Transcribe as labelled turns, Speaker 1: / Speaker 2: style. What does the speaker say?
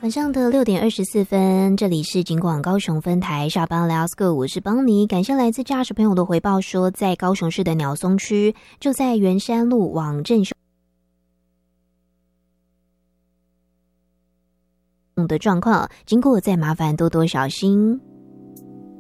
Speaker 1: 晚上的6:24，这里是警广高雄分台下班 Let's Go， 我是邦尼。感谢来自驾驶朋友的回报说，在高雄市的鸟松区，就在圆山路往正雄的状况，经过再麻烦多多小心。